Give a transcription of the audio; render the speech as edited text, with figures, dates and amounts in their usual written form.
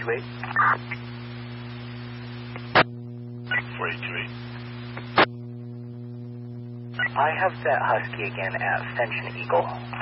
428. 483. I have that Husky again at Fenton Eagle.